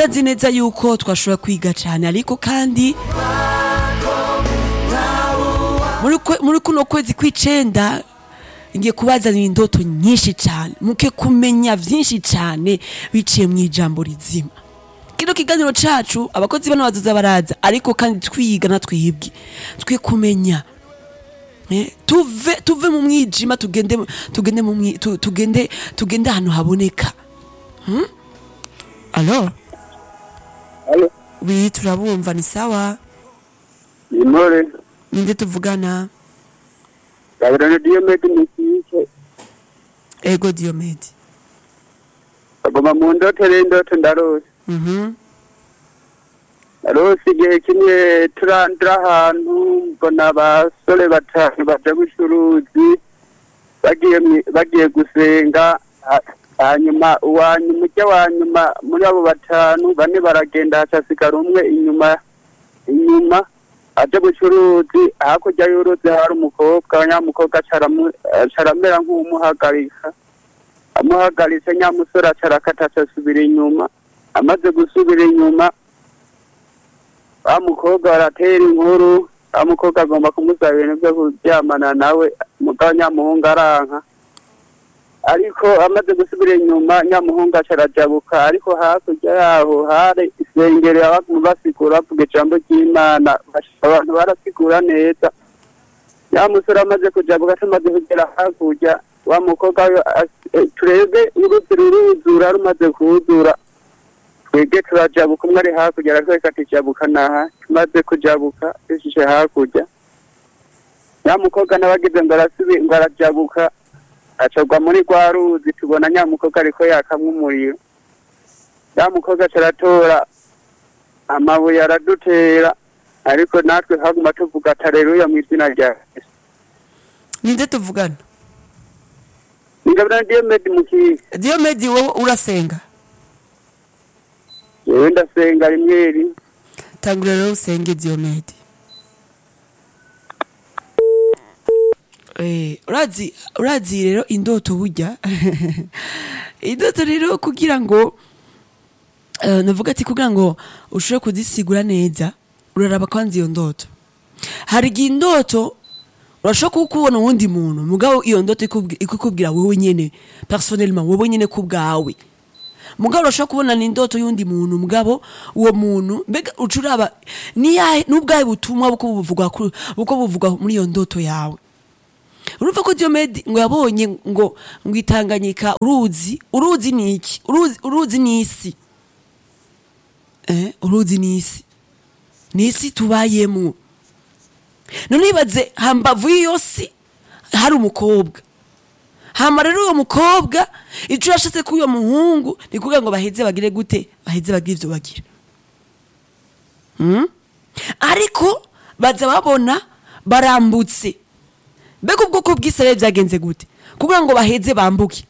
ndazi neza yuko twashobora kwiga cyane ariko kandi muri kuno kwezi kw'icenda ngiye kubazanira indoto nyinshi cyane muke kumenya vyinshi cyane biciye mu ijambo rizima. Kino kiganiro cacu abakozi bano bazoza baraza ariko kandi twiga na twibwe twe kumenya tuve mu mwijima tugende ahantu haboneka. Allo oui turabumva ni sawa Imore ninde tuvugana? Gabriel Diomede Mukike. Ego Diomede. Agoma mu ndoto ndarose. Narose igihe kimwe turandira ahantu mbona abasore batanu baja gucuruzi bagiye gusenga, hanyuma umurya wa nyuma muri abo batanu bane baragenda hacasigara umwe inyuma aje gucuruzi. Hakurya y'uruzi hari umukobwa, nyamukobwa acaramera amuhagaritse nyamusore acarakata asubira inyuma. Amaze gusubira inyuma wa mukobwa baratera inkuru, wa mukobwa agomba kumusaba ibintu byo kuryamana nawe, mugabo nyamuhungu aranka. Ariko amaze gusubira inyuma nyamuhungu acarajabuka, ariko hakurya yaho hari isengero abantu basigura bavuga ijambo ry'Imana, abantu barasigura neza. Nyamusore amaze kujabuka tumaze kugera hakurya, wa mukobwa turebe uruzi ruruzura, rumaze kuzura twebwe turajabuka, umwe ari hakurya aratwereka ati jabuka naha. Tumaze kujabuka dushije hakurya, nyamukobwa n'abagize ngo arajabuka acagwa muri rwa ruzi. Tubona nyamukobwa ariko yakamwa umuriro, nyamukobwa acaratora amabuye aradutera, ariko natwe haguma tuvuga ati haleluya mu izina rya Yesu. Ninde tuvugana? Gabriel Diomede Mukike. Diomede wowe urasenga? Yewe ndasenga rimwe. Tangura rero usenge Diomede. Urazi rero indoto burya indoto rero kugira ngo navuga ati kugira ngo ushobore kuzisigura neza uraraba kwanza iyo ndoto. Hari igihe indoto urashobora kubona uwundi muntu mugabo iyo ndoto ikukubwira wowe nyene personnellement, wowe nyene kubwawe. Mugabo urashobora kubona ni indoto y'undi muntu mugabo uwo muntu mbega ucuraba ni yahe n'ubwaye butumwa buko buvugwa muri iyo ndoto yawe. Urumva ko Diomede ngo yabonye ngo Itanganyika uruzi ni iki? Uruzi ni isi. Uruzi ni isi. Ni isi tubayemo. None ibaze hambavu yose hari umukobwa. Hama rero uwo mukobwa ico yashatse ku uyo muhungu ni kugira ngo baheze bagire gute? Baheze bagire ivyo bagira. Ariko baza babona barambutse. Mbega ubwoko bw'Isirayeli byagenze gute? Kugira ngo baheze bambuke.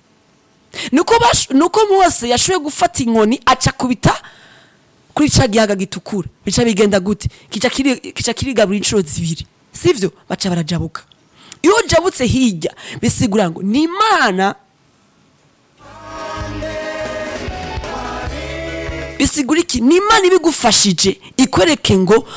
Nuko Mose yashoboye gufata inkoni aca kubita kuri ca gihaga gitukura. Bica bigenda gute? Kica kirigabura inshuro zibiri. Sivyo? Baca barajabuka. Iyo jabutse hirya bisigura ngo ni Imana. Bisigura iki? Ni Imana ibigufashije ikwereke ngo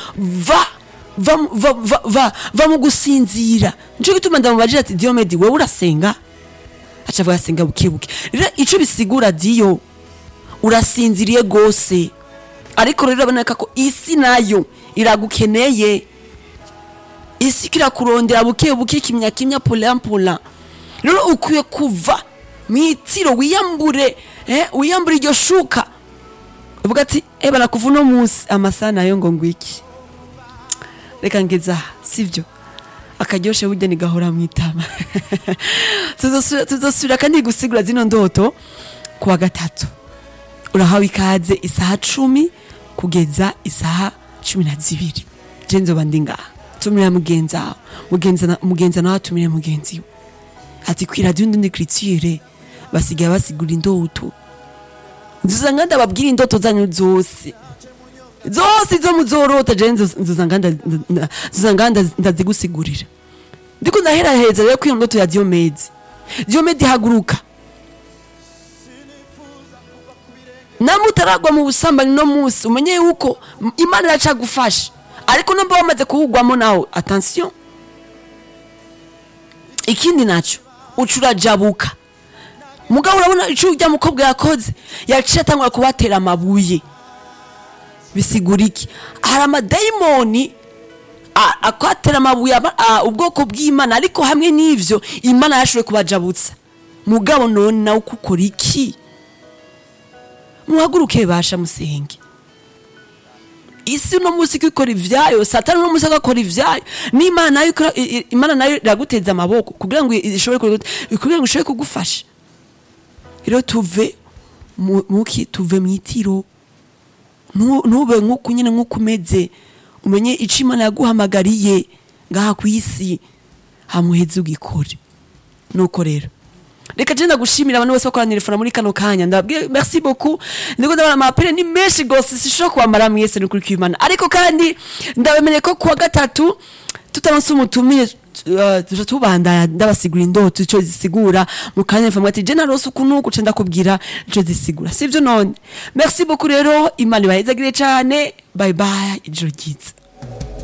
va mu gusinzira. Nico gituma ndamubajira ati Diomede wewe urasenga? Acavuga asenga bukebuke. Rero ico bisigura Dio urasinziriye gose. Ariko rero aboneka ko isi nayo iragukeneye. Isi kirakurondera bukebuke kimya pola. Rero ukwiye kuva mwitiro wiyambure iryo shuka. Uvuga ati barakuva no munsi amasaha nayo ngo ngwiki. Reka ngeza sivyo akaryoshe burya ni gahora mwitama. Tuzosubira kandi gusigura zino ndoto kuwa gatatu. Urahawe ikaze isaha 10 kugeza isaha 12. Je nzoba ndinga tumira mugenza nawe atumire mugenzi we. Ati kwi radio Ndundi Culture basigaye basigura indoto. Nzuzanga ndababwira indoto zanyu zose zo muzorota je nzuzanga ndazigusigurira. Ndiko ndahera heza rero kwiyo ndoto ya Diomede haguruka. namutaragwa mu busambanyi no musi umenye yuko Imana iracagufasha ariko nomba wamaze kuwugwamo nawe attention. Ikindi naco ucurajabuka mugabo urabona ico urya mukobwa yakoze yaciye atangura kubatera amabuye bisigura iki hari amadayimoni akwatera amabuye ubwoko bw'Imana ariko hamwe n'ivyo Imana yashoboye kubajabutsa mugabo none nawe ukukora iki muhaguruke basha musenge isi no musi kwikora ivyayo satani no musi agakora ivyayo n'Imana Imana nayo iraguteza amaboko kugira ngo ishobore kugufasha rero tuve tuve mwitiro nube nkuko nyine nkuko umeze umenye ico Imana yaguhamagariye ngaha kwisi hamuheze ugikore nuko rero reka je ndagushimira abantu bose bakorana telefone muri kano kanya ndabwiye merci beaucoup ndiko ndabona amapere ni menshi gose sishobora kubamara mwese no kuri Imana ariko kandi ndabamenye ko kuwa gatatu tutaronse umutumire tubandanya ndabasigura indoto ico zisigura mu kanya mfamwe ati je narose ukunuko uce ndakubwira ico zisigura sivyo none merci beaucoup rero Imana ibahezagire cyane bye bye ijoro ryiza.